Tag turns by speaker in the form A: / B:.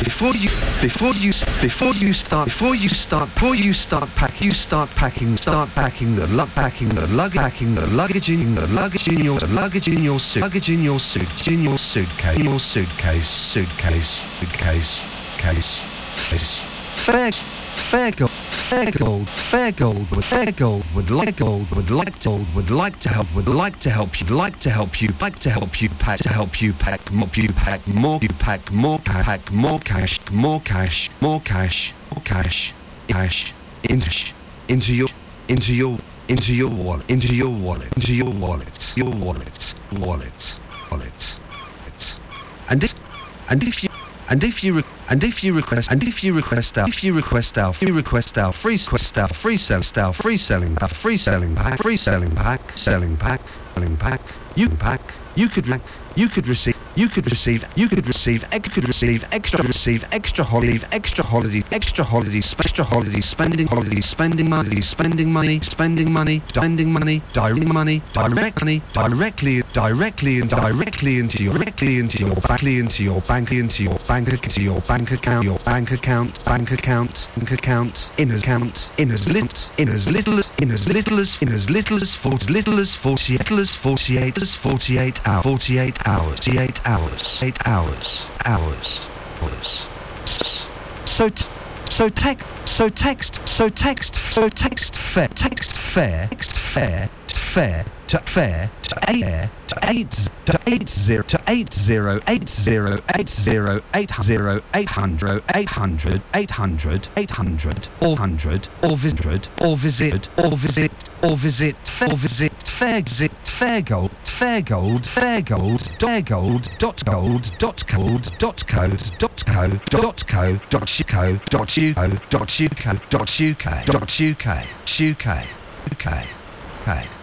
A: packing the luggage in your suitcase. Fair gold would like to help you pack more cash into your wallet. And if you request our free selling pack, you could receive extra holiday spending money directly into your bank account in as little as 48 hours. So text fare to 800 or visit fairgold.co.uk.